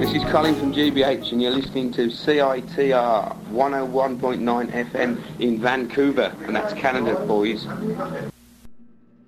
This is Colin from GBH and you're listening to CITR 101.9 FM in Vancouver, and that's Canada, boys.